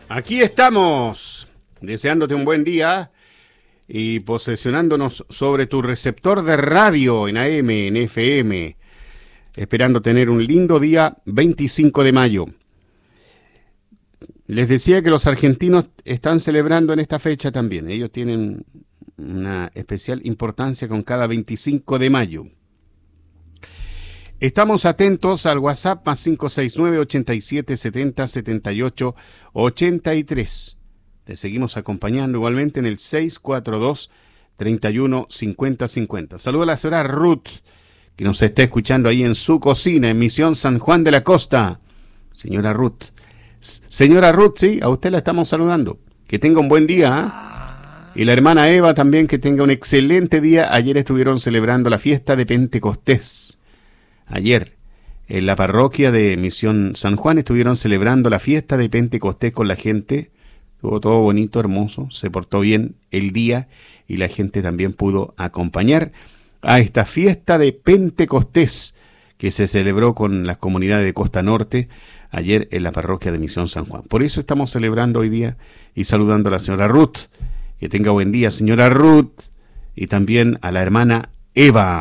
Aquí estamos, deseándote un buen día y posesionándonos sobre tu receptor de radio en AM, en FM, esperando tener un lindo día 25 de mayo. Les decía que los argentinos están celebrando en esta fecha también. Ellos tienen una especial importancia con cada 25 de mayo. Estamos atentos al WhatsApp más 569-8770-78-83. Te seguimos acompañando igualmente en el 642-31-50-50. Saludo a la señora Ruth, que nos está escuchando ahí en su cocina, en Misión San Juan de la Costa. Señora Ruth. Señora Ruth, sí, a usted la estamos saludando. Que tenga un buen día, ¿eh? Y la hermana Eva también, que tenga un excelente día. Ayer estuvieron celebrando la fiesta de Pentecostés. Ayer, en la parroquia de Misión San Juan, estuvieron celebrando la fiesta de Pentecostés con la gente. Estuvo todo bonito, hermoso, se portó bien el día y la gente también pudo acompañar a esta fiesta de Pentecostés que se celebró con las comunidades de Costa Norte ayer en la parroquia de Misión San Juan. Por eso estamos celebrando hoy día y saludando a la señora Ruth. Que tenga buen día, señora Ruth, y también a la hermana Eva.